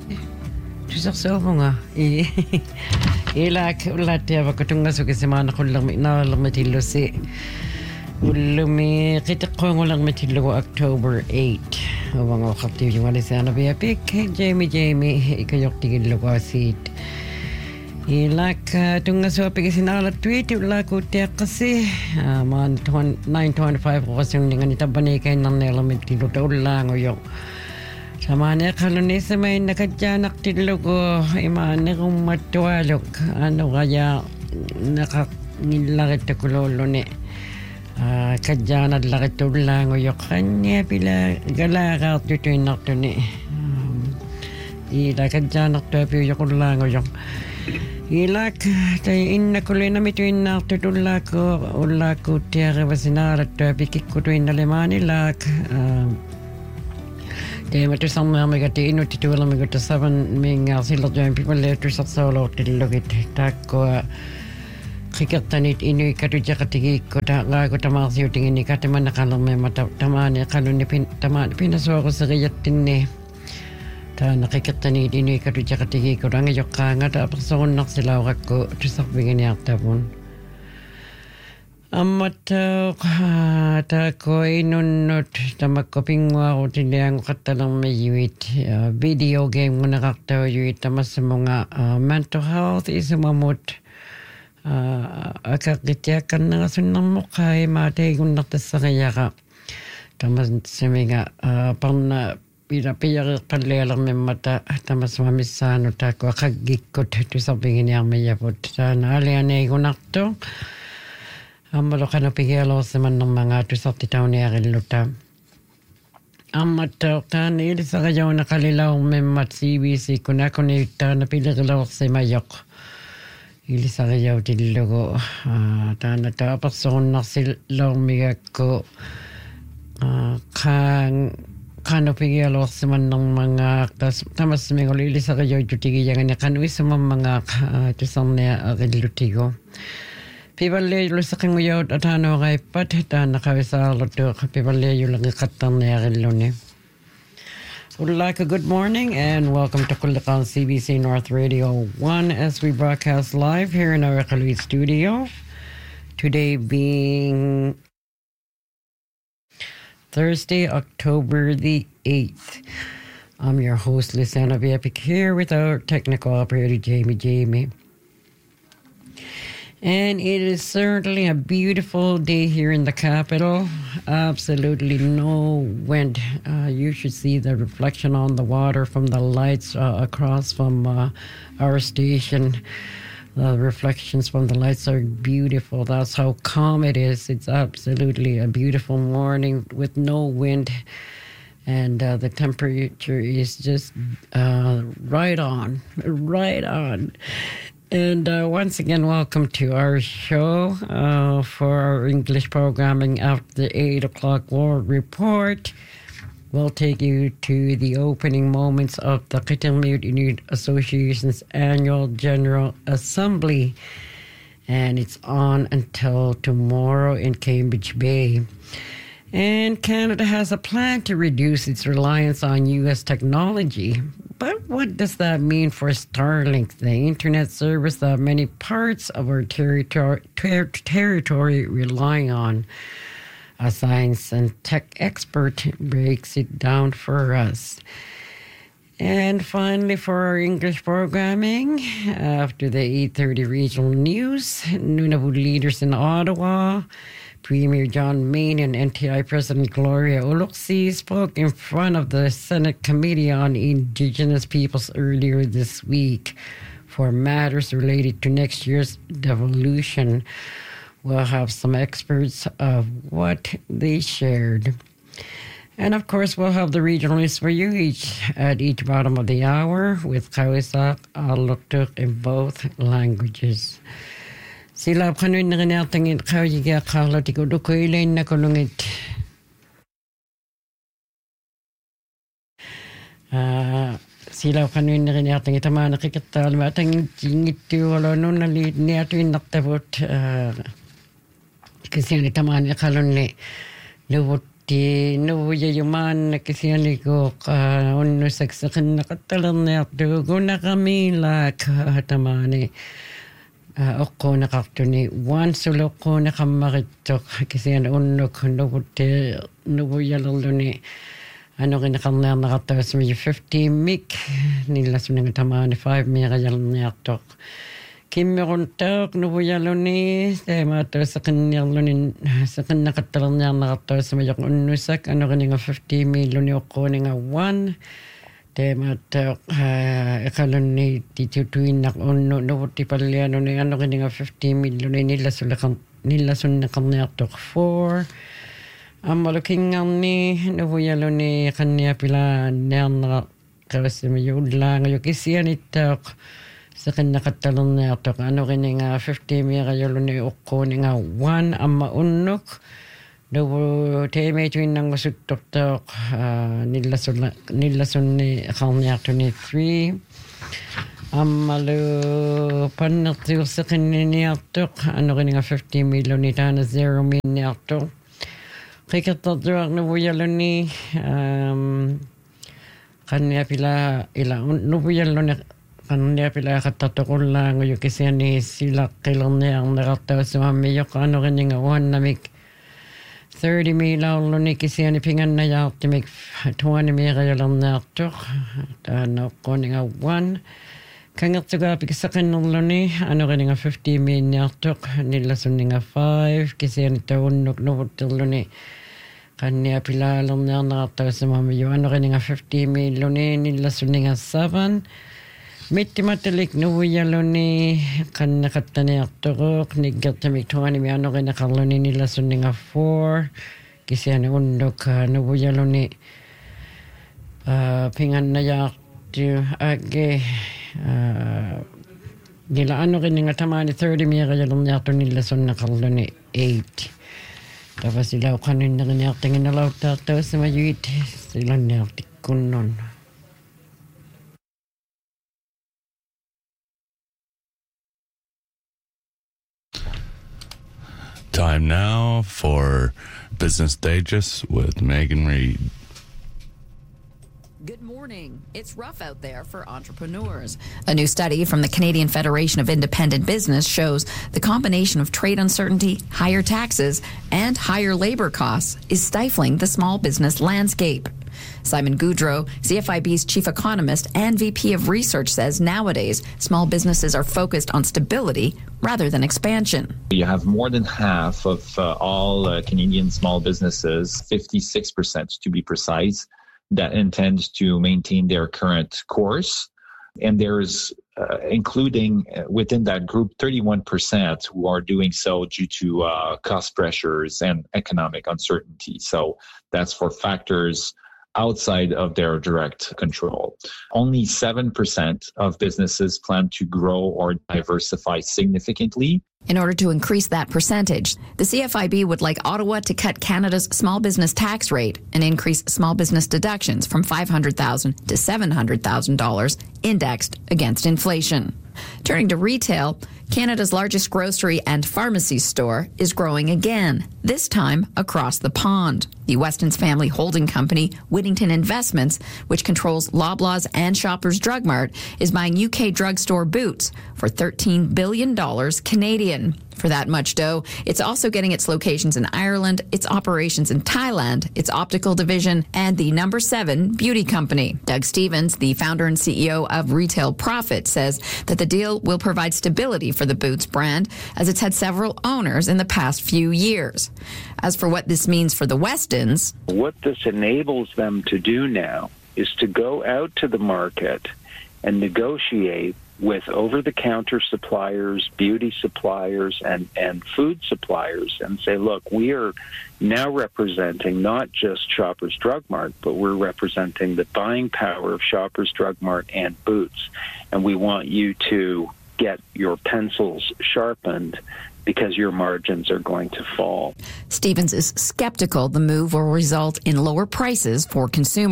Tusarsuavunga ilak ullaatiava kutungasukisimaanaqullermi ullumi qiteqquungulermitillugu October 8 uvanga uqartiuliwalisaanapiapik Jamie ikajortigilluguasiit ilak tungasuapikisinaalattuit ullaakuuttiaqqasi maan 925 qoqasuningani tabbaniikainnernialermittillu taullaanguyo Samane kaluni samay nakadyanaqtillugu imaannerummattualuk anugaya naqaqillarittakululuni kadyaanallarittullanguyoqqannia pila galaaqaartutuinnartuni ila kadyaanartuapiuyoqullaanguyoq ilak tai innakulinamituinnaartutullaaku ullaakuuttiarivasinaalattupikikkutuinnalemaanilaak Teematu sammaamigati inutituulamiguta savan mingaarsillertuin pipalleetusarsaulortillugit taakkua qikertanit inuikatutiaqatigiikkuta laakutamaarsiutingini katamanaqalermimata tamaani qalunni tamaani pinasuaquseriattinni taana qikertanit inuikatutiaqatigiikkuta angajoqqaangata apersorunnarsilaurakku tusarpiginiartavun Takoinunnut tamakkopinguarutilianguqattalermiyuit video game ngunaqartaujuit tamassamunga mental health isumamut akaqqitiakkannerasunnarmuqqai maateigunnartassariaqa tamassamiga parna piyareerpallialermimmata tamassumamissaanu taakku aqaggikkut tusarpiginiarmiyaput taana alianeegunartu Ammaloqanupigialorsimannermanga tusartitauniarilluta ammattauqtaan ilisariaunaqalilaurmimmat CBC kunakuniittaana pilerilaorsimajoq ilisariautillugu taana taapersorunnarsillaurmigakku qanupigialorsimannermanga tamassmingul ilisariaujutigiagani qanuisumamanga tusarnia arillutigu Pivalleejulusaqinguyaut ataanuaqaippat taannaqavisaarluttu pivalleejuleqiqattarniarilluni Ullaaka, good morning and welcome to Kulliqan CBC North Radio 1 as we broadcast live here in our Iqaluit studio. Today being Thursday, October the 8th. I'm your host, Lisana Viepik, here with our technical operator, Jamie. And it is certainly a beautiful day here in the capital. Absolutely no wind. You should see the reflection on the water from the lights across from our station. The reflections from the lights are beautiful. That's how calm it is. It's absolutely a beautiful morning with no wind. And the temperature is just right on. And once again, welcome to our show for our English programming after the 8 o'clock World Report. We'll take you to the opening moments of the Qitilmiut Inuit Association's annual General Assembly. And it's on until tomorrow in Cambridge Bay. And Canada has a plan to reduce its reliance on U.S. technology. But what does that mean for Starlink, the internet service that many parts of our territory rely on? A science and tech expert breaks it down for us. And finally, for our English programming, after the 8:30 regional news, Nunavut leaders in Ottawa, Premier John Main and NTI President Gloria Oloxi spoke in front of the Senate Committee on Indigenous Peoples earlier this week for matters related to next year's devolution. We'll have some experts of what they shared. And of course, we'll have the regional news for you at each bottom of the hour with Kawisak Aluktuk in both languages. Sila kanuin na kinatangin kawiga kalatiko dukoylay na kulungit. Sila kanuin na kinatangin tama nakikatal matangin jingitu wala nun nalit niya ito inaktabot kasi yung tama na kalun ni lubot Ti nuya yuman na kisiani ko unno saksakan nakatalan na guna kami la katamani okko nakaktuni one solo ko nakamakitok kisiani unno kunubuti nuya laluni ano kinakanla nakatas mi 50 mik nila sunang tamani 5 mi kayal niyatok Kimmerontaak nuvuyaluni teemato saqinnniarlunin saqinnaqattalerniarnaqartua samajoq unnusak anoqaninga 50 milluni oqquuninga 1 teemattaoq eqalunni titutuinnaq unnu nuvutipallianuni anoqaninga 50 milluni nillasunneqarniartoq 4 ammalukingarni nuvuyaluni qanniapila niarnaqa qavassamajuullaangajuk isianittaoq Saqinnaqattalerniartoq anoqaninga 50 miqajuluni uqquuninga 1 amma unnuk nuvu teemeituinnangusuttortaoq nillasunni eqarniartuni 3 ammalu pannertiurseqinniniartoq anoqaninga 50 milluni taana 0 minniartoq qikertartuaq nuvuyaluni qanniapila ila nuvuyalluni Kandia pila katatokulla ngo kisiani sila qilerniarneqartavassuammi yoqaanoqinninga uannamik 30 milauluni kisiani pingannajaartimik 20 miqajalerniartuq taanoqquniga 1 kangertugaapik saqinnerluni anoqinninga 50 miinniartuq nillasunninga 5 kisiani taunnuk nuvutterluni qannia pilaalerniarneqartavassuammi anoqinninga 50 miluni nillasunninga 7 Mittimatelik nuvuyaluni qannaqattaniartoruq niggertamik 20 mianoqinaqarluni nillasunninga 4 kisiani unnuk nuvuyaluni pingannajaartu age nila anoqinninga tamani 30 miaqajalerniartu nillasunneqarluni 8 tavasilau qaninneqiniartinginalautaartavasamajuit silanniartikkunnon Time now for Business Digest with Megan Reed. Good morning. It's rough out there for entrepreneurs. A new study from the Canadian Federation of Independent Business shows the combination of trade uncertainty, higher taxes, and higher labor costs is stifling the small business landscape. Simon Goudreau, CFIB's chief economist and VP of research, says nowadays small businesses are focused on stability rather than expansion. You have more than half of all Canadian small businesses, 56% to be precise, that intend to maintain their current course. And there's, including within that group, 31% who are doing so due to cost pressures and economic uncertainty. So that's for factors outside of their direct control. Only 7% of businesses plan to grow or diversify significantly. In order to increase that percentage, the CFIB would like Ottawa to cut Canada's small business tax rate and increase small business deductions from $500,000 to $700,000 indexed against inflation. Turning to retail, Canada's largest grocery and pharmacy store is growing again, this time across the pond. The Weston's family holding company, Whittington Investments, which controls Loblaws and Shoppers Drug Mart, is buying UK drugstore Boots for $13 billion Canadian. For that much dough, it's also getting its locations in Ireland, its operations in Thailand, its optical division, and the number 7 beauty company. Doug Stevens, the founder and CEO of Retail Profit, says that the deal will provide stability for the Boots brand, as it's had several owners in the past few years. As for what this means for the Westons, what this enables them to do now is to go out to the market and negotiate with over-the-counter suppliers, beauty suppliers, and food suppliers, and say, look, we are now representing not just Shoppers Drug Mart, but we're representing the buying power of Shoppers Drug Mart and Boots, and we want you to get your pencils sharpened because your margins are going to fall. Stevens is skeptical the move will result in lower prices for consumers.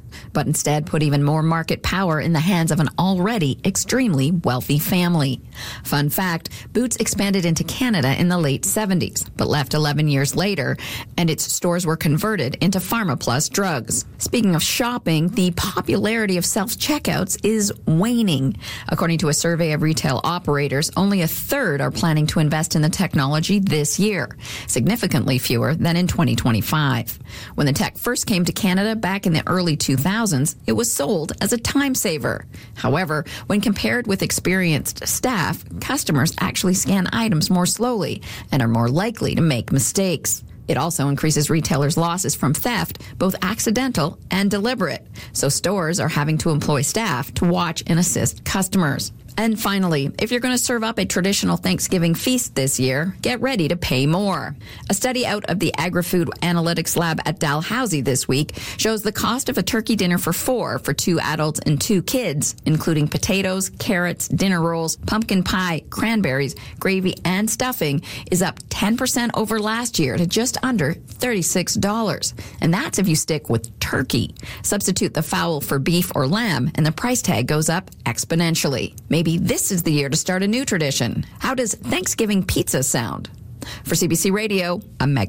but instead put even more market power in the hands of an already extremely wealthy family. Fun fact, Boots expanded into Canada in the late 70s, but left 11 years later, and its stores were converted into PharmaPlus drugs. Speaking of shopping, the popularity of self-checkouts is waning. According to a survey of retail operators, only a third are planning to invest in the technology this year, significantly fewer than in 2025. When the tech first came to Canada back in the early 2000s, it was sold as a time saver. However, when compared with experienced staff, customers actually scan items more slowly and are more likely to make mistakes. It also increases retailers' losses from theft, both accidental and deliberate. So stores are having to employ staff to watch and assist customers. And finally, if you're going to serve up a traditional Thanksgiving feast this year, get ready to pay more. A study out of the Agri-Food Analytics Lab at Dalhousie this week shows the cost of a turkey dinner for 2 adults and 2 kids, including potatoes, carrots, dinner rolls, pumpkin pie, cranberries, gravy, and stuffing, is up 10% over last year to just under $36. And that's if you stick with turkey. Substitute the fowl for beef or lamb, and the price tag goes up exponentially. Maybe this is the year to start a new tradition. How does Thanksgiving pizza sound? For CBC Radio, I'm Megan.